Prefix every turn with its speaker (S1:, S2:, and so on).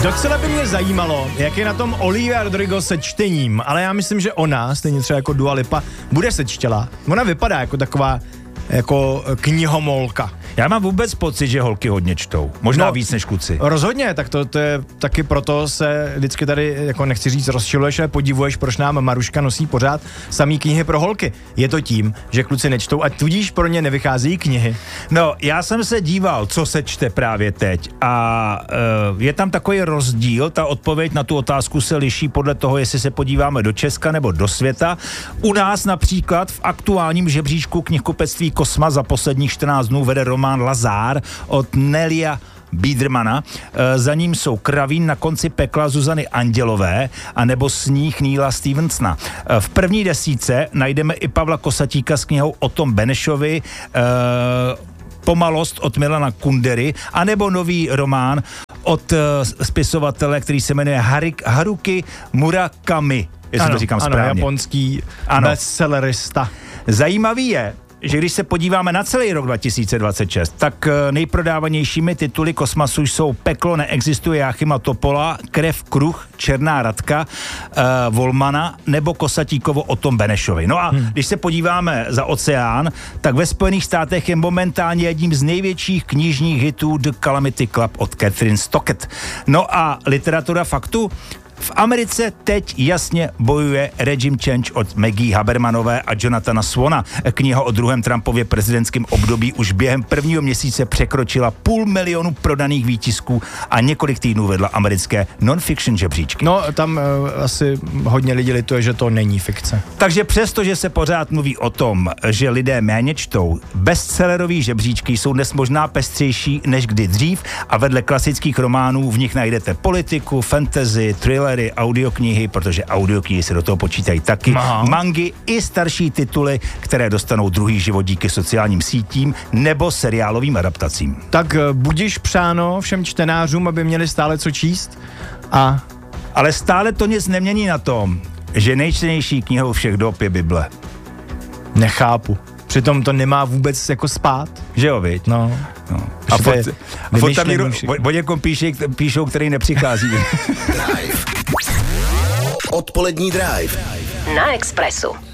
S1: Docela by mě zajímalo, jak je na tom Olivia Rodrigo se čtením, ale já myslím, že ona, stejně třeba jako Dua Lipa, bude sečtělá. Ona vypadá jako taková jako knihomolka.
S2: Já mám vůbec pocit, že holky hodně čtou. Možná víc než kluci.
S1: Rozhodně, tak to je taky proto se vždycky tady, jako nechci říct, rozčiluješ, ale podivuješ, proč nám Maruška nosí pořád samý knihy pro holky. Je to tím, že kluci nečtou a tudíž pro ně nevycházejí knihy.
S2: No, já jsem se díval, co se čte právě teď a je tam takový rozdíl, ta odpověď na tu otázku se liší podle toho, jestli se podíváme do Česka nebo do světa. U nás například v aktuálním žebříčku knihkupectví Kosma za posledních 14 dnů vede román Lazár od Nelia Biedermana. Za ním jsou Kravín na konci pekla Zuzany Andělové a nebo Sníh Neila Stevensona. V první desítce najdeme i Pavla Kosatíka s knihou o Tom Benešovi, Pomalost od Milana Kundery, anebo nový román od spisovatele, který se jmenuje Haruki Murakami. Jestli to říkám správně.
S1: Ano, japonský bestsellerista.
S2: Zajímavý je, že když se podíváme na celý rok 2026, tak nejprodávanějšími tituly Kosmasu jsou Peklo neexistuje Jáchyma Topola, Krev kruh, Černá Radka, Volmana nebo Kosatíkovo o Tom Benešovi. No a když se podíváme za oceán, tak ve Spojených státech je momentálně jedním z největších knižních hitů The Calamity Club od Catherine Stockett. No a literatura faktu? V Americe teď jasně bojuje Regime Change od Maggie Habermanové a Jonathana Swana. Kniha o druhém Trumpově prezidentském období už během prvního měsíce překročila 500 000 prodaných výtisků a několik týdnů vedla americké non-fiction žebříčky.
S1: No, tam asi hodně lidí lituje, že to není fikce.
S2: Takže přesto, že se pořád mluví o tom, že lidé méně čtou, bestsellerový žebříčky jsou dnes možná pestřejší než kdy dřív a vedle klasických románů v nich najdete politiku, fantasy, thriller, audioknihy, protože audioknihy se do toho počítají taky, mangy i starší tituly, které dostanou druhý život díky sociálním sítím nebo seriálovým adaptacím.
S1: Tak budiš přáno všem čtenářům, aby měli stále co číst
S2: Ale stále to nic nemění na tom, že nejčtenější knihou všech dob je Bible.
S1: Nechápu. Přitom to nemá vůbec jako spát.
S2: Že jo, viď?
S1: No.
S2: A furt tam o někom píšou, který nepřichází.
S3: Drive. Odpolední Drive.
S4: Na Expressu.